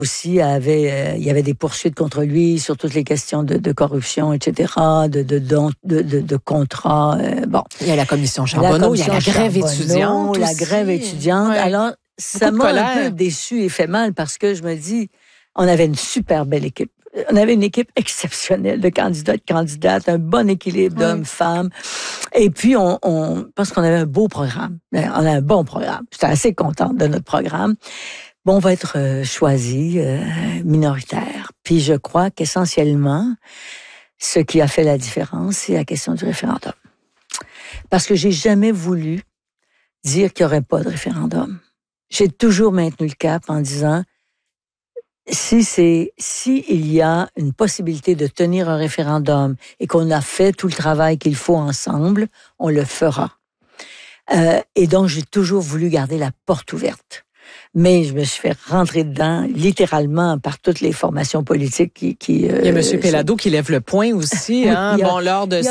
aussi il y avait des poursuites contre lui sur toutes les questions de corruption, etc., de contrats. Bon. Il y a la commission Charbonneau, il y a la grève étudiante. La grève étudiante. Ouais. Alors, ça m'a un peu déçue et fait mal parce que je me dis, on avait une super belle équipe. On avait une équipe exceptionnelle de candidates, un bon équilibre d'hommes, femmes. Et puis, parce qu'on avait un beau programme. On a un bon programme. J'étais assez contente de notre programme. Bon, on va être choisi minoritaire. Puis je crois qu'essentiellement, ce qui a fait la différence, c'est la question du référendum. Parce que j'ai jamais voulu dire qu'il n'y aurait pas de référendum. J'ai toujours maintenu le cap en disant, si il y a une possibilité de tenir un référendum et qu'on a fait tout le travail qu'il faut ensemble, on le fera. Et donc, j'ai toujours voulu garder la porte ouverte. Mais je me suis fait rentrer dedans, littéralement, par toutes les formations politiques qui il y a M. Pellado qui lève le point aussi, hein, lors de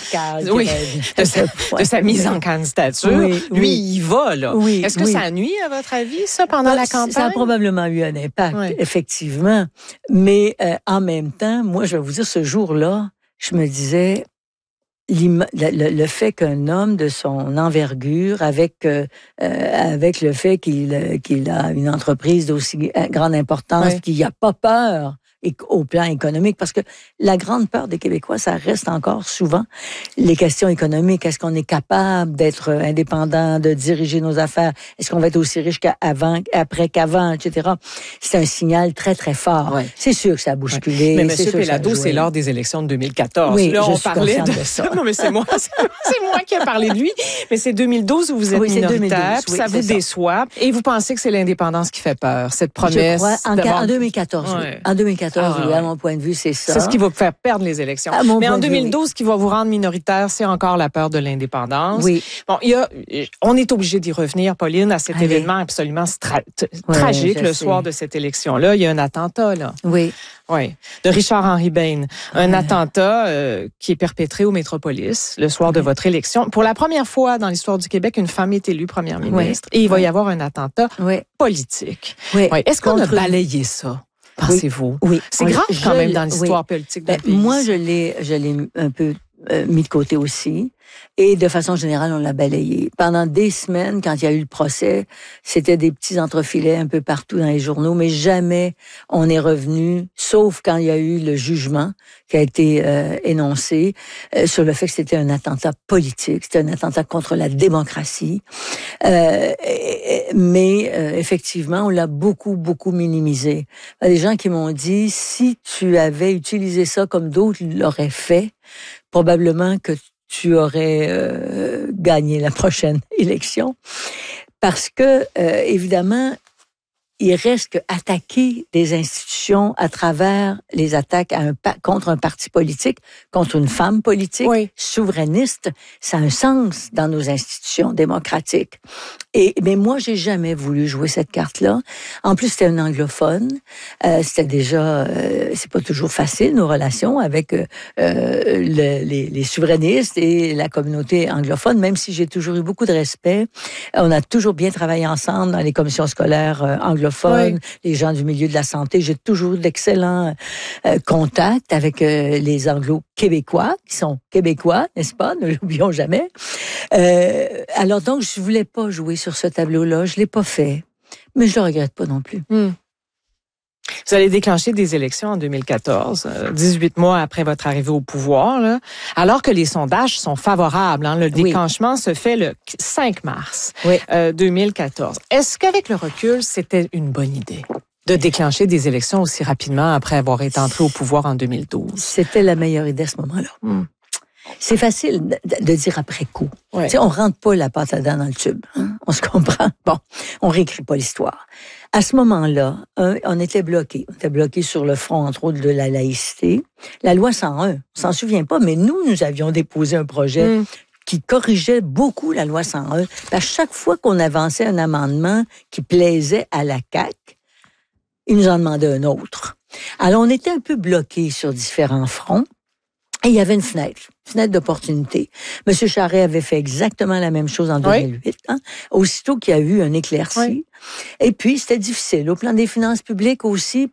sa mise en candidature. Lui, il va, là. Est-ce que ça nuit, à votre avis, ça, pendant la campagne? Ça a probablement eu un impact, effectivement. Mais en même temps, moi, je vais vous dire, ce jour-là, je me disais, le fait qu'un homme de son envergure, avec le fait qu'il a une entreprise d'aussi grande importance, qu'il n'y a pas peur au plan économique, parce que la grande peur des Québécois, ça reste encore souvent les questions économiques. Est-ce qu'on est capable d'être indépendant, de diriger nos affaires? Est-ce qu'on va être aussi riche après qu'avant, etc.? C'est un signal très, très fort. Ouais. C'est sûr que ça a bousculé. Mais M. Pellado, c'est lors des élections de 2014. Oui, là, on parlait de ça. Non, mais c'est moi qui ai parlé de lui. Mais c'est 2012 où vous êtes minoritaire, puis ça vous déçoit. Et vous pensez que c'est l'indépendance qui fait peur, cette promesse? Je crois, en 2014, oui. En 2014, à mon point de vue, c'est ça. C'est ce qui va vous faire perdre les élections. Mais en 2012, ce qui va vous rendre minoritaire, c'est encore la peur de l'indépendance. Oui. Bon, on est obligé d'y revenir, Pauline, à cet événement absolument tragique le soir de cette élection-là. Il y a un attentat, là. Oui. Oui, de Richard-Henri Bain. Un attentat qui est perpétré au Métropolis le soir de votre élection. Pour la première fois dans l'histoire du Québec, une femme est élue première ministre. Et il va y avoir un attentat politique. Oui. Est-ce qu'on a balayé ça? Pensez-vous? Oui. C'est grave quand même dans l'histoire politique d'un pays. Moi, je l'ai un peu mis de côté aussi. Et de façon générale, on l'a balayé. Pendant des semaines, quand il y a eu le procès, c'était des petits entrefilets un peu partout dans les journaux, mais jamais on est revenu, sauf quand il y a eu le jugement qui a été énoncé sur le fait que c'était un attentat politique, c'était un attentat contre la démocratie. Mais effectivement, on l'a beaucoup, beaucoup minimisé. Il y a des gens qui m'ont dit, si tu avais utilisé ça comme d'autres l'auraient fait, probablement que tu aurais gagné la prochaine élection. Parce que, évidemment, il reste qu'attaquer des institutions à travers les attaques contre un parti politique, contre une femme politique, souverainiste, ça a un sens dans nos institutions démocratiques. Mais moi, j'ai jamais voulu jouer cette carte-là. En plus, c'était un anglophone. C'était déjà, c'est pas toujours facile, nos relations avec les souverainistes et la communauté anglophone, même si j'ai toujours eu beaucoup de respect. On a toujours bien travaillé ensemble dans les commissions scolaires anglophones, les gens du milieu de la santé. J'ai toujours eu d'excellents contacts avec les anglo-québécois, qui sont québécois, n'est-ce pas? Ne l'oublions jamais. Alors donc, je voulais pas jouer sur ce tableau-là. Je l'ai pas fait. Mais je le regrette pas non plus. Vous allez déclencher des élections en 2014, 18 mois après votre arrivée au pouvoir, là, alors que les sondages sont favorables. Le déclenchement se fait le 5 mars 2014. Est-ce qu'avec le recul, c'était une bonne idée de déclencher des élections aussi rapidement après avoir été entré au pouvoir en 2012? C'était la meilleure idée à ce moment-là. C'est facile de dire après coup. Tu sais, on rentre pas la pâte à dents dans le tube. Hein? On se comprend. Bon, on réécrit pas l'histoire. À ce moment-là, on était bloqué. On était bloqué sur le front, entre autres, de la laïcité. La loi 101, on s'en souvient pas, mais nous avions déposé un projet qui corrigeait beaucoup la loi 101. À chaque fois qu'on avançait un amendement qui plaisait à la CAQ, ils nous en demandaient un autre. Alors, on était un peu bloqué sur différents fronts. Et il y avait une fenêtre d'opportunité. M. Charest avait fait exactement la même chose en 2008, aussitôt qu'il y a eu un éclairci. Et puis, c'était difficile. Au plan des finances publiques aussi,